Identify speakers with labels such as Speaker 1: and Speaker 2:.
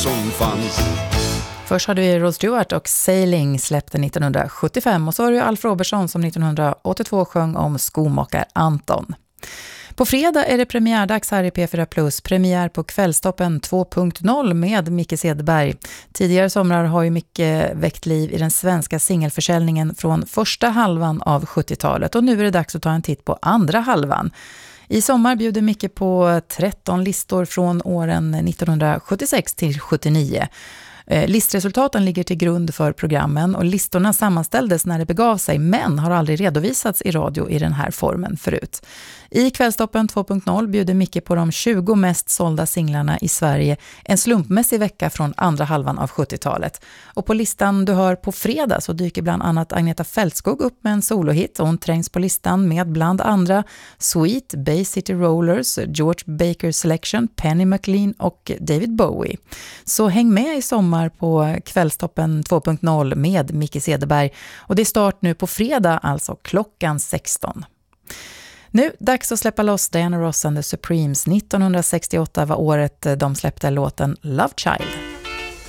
Speaker 1: som fanns.
Speaker 2: Först hade vi Rod Stewart och Sailing släppte 1975 och så var det Alf Robertson som 1982 sjöng om skomakar Anton. På fredag är det premiärdags här i P4+, premiär på Kvällstoppen 2.0 med Micke Cederberg. Tidigare somrar har ju Micke väckt liv i den svenska singelförsäljningen från första halvan av 70-talet och nu är det dags att ta en titt på andra halvan. I sommar bjuder Micke på 13 listor från åren 1976 till 79. Listresultaten ligger till grund för programmen och listorna sammanställdes när det begav sig men har aldrig redovisats i radio i den här formen förut. I Kvällstoppen 2.0 bjuder Micke på de 20 mest sålda singlarna i Sverige en slumpmässig vecka från andra halvan av 70-talet. Och på listan du hör på fredag så dyker bland annat Agneta Fältskog upp med en solohit och hon trängs på listan med bland andra Sweet, Bay City Rollers, George Baker Selection, Penny McLean och David Bowie. Så häng med i sommar på Kvällstoppen 2.0 med Micke Cederberg och det är start nu på fredag, alltså klockan 16. Nu dags att släppa loss Diana Ross and the Supremes. 1968 var året de släppte låten Love Child.